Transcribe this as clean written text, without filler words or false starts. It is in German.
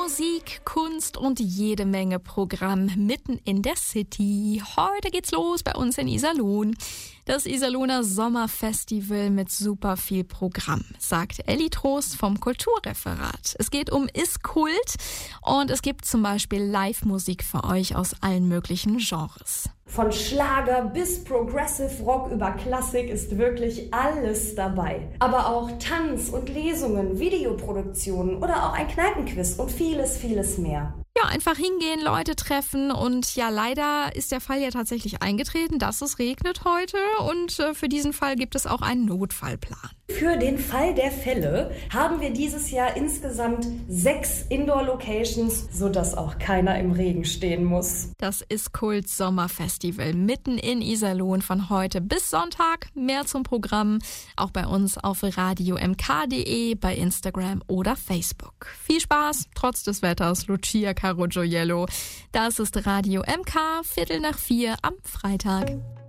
Musik, Kunst und jede Menge Programm mitten in der City. Heute geht's los bei uns in Iserlohn. Das Iserlohner Sommerfestival mit super viel Programm, sagt Elli Trost vom Kulturreferat. Es geht um Ist-Kult und es gibt zum Beispiel Live-Musik für euch aus allen möglichen Genres. Von Schlager bis Progressive Rock über Klassik ist wirklich alles dabei. Aber auch Tanz und Lesungen, Videoproduktionen oder auch ein Kneipenquiz und vieles, vieles mehr. Ja, einfach hingehen, Leute treffen und ja, leider ist der Fall ja tatsächlich eingetreten, dass es regnet heute und für diesen Fall gibt es auch einen Notfallplan. Für den Fall der Fälle haben wir dieses Jahr insgesamt 6 Indoor-Locations, sodass auch keiner im Regen stehen muss. Das Ist-Kult Sommerfestival mitten in Iserlohn von heute bis Sonntag. Mehr zum Programm auch bei uns auf radiomk.de, bei Instagram oder Facebook. Viel Spaß, trotz des Wetters. Lucia Carogioiello. Das ist Radio MK, 3:45 am Freitag.